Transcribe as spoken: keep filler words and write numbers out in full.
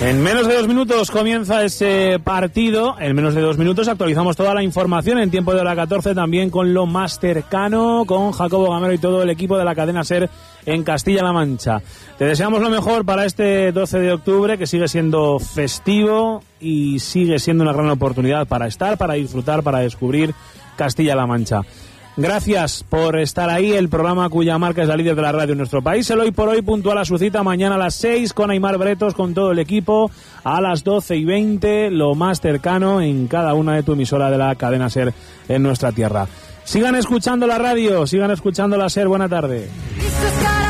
En menos de dos minutos comienza ese partido. En menos de dos minutos actualizamos toda la información en tiempo de hora catorce, también con lo más cercano, con Jacobo Gamero y todo el equipo de la cadena SER en Castilla-La Mancha. Te deseamos lo mejor para este doce de octubre, que sigue siendo festivo y sigue siendo una gran oportunidad para estar, para disfrutar, para descubrir Castilla-La Mancha. Gracias por estar ahí, el programa cuya marca es la líder de la radio en nuestro país. El Hoy por Hoy puntual a su cita mañana a las seis con Aimar Bretos, con todo el equipo, a las doce y veinte, lo más cercano en cada una de tu emisora de la cadena SER en nuestra tierra. Sigan escuchando la radio, sigan escuchando la SER. Buena tarde.